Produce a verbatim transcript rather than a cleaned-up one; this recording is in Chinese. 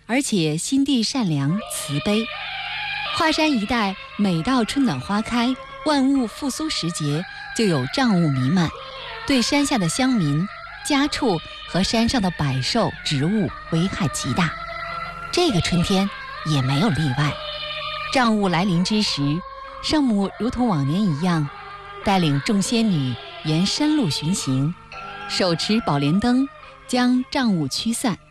而且心地善良慈悲。华山一带每到春暖花开、万物复苏时节，就有瘴雾弥漫，对山下的乡民、家畜和山上的百兽、植物危害极大。这个春天也没有例外。瘴雾来临之时，圣母如同往年一样，带领众仙女沿山路巡行，手持宝莲灯，将瘴雾驱散。